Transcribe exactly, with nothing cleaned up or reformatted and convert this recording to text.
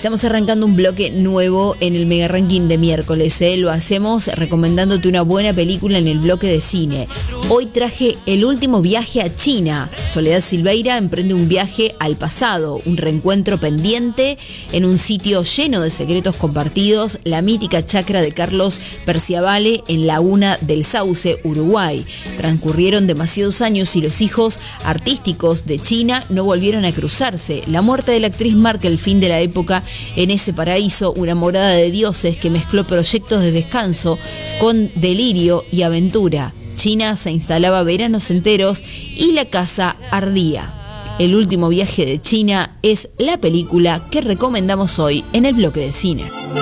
Estamos arrancando un bloque nuevo en el Mega Ranking de miércoles, ¿eh? Lo hacemos recomendándote una buena película en el bloque de cine. Hoy traje El último viaje a China. Soledad Silveira emprende un viaje al pasado, un reencuentro pendiente en un sitio lleno de secretos compartidos, la mítica chacra de Carlos Perciavale en Laguna del Sauce, Uruguay. Transcurrieron demasiados años y los hijos artísticos de China no volvieron a cruzarse. La muerte de la actriz marca el fin de la época en ese paraíso, una morada de dioses que mezcló proyectos de descanso con delirio y aventura. China se instalaba veranos enteros y la casa ardía. El último viaje de China es la película que recomendamos hoy en el bloque de cine.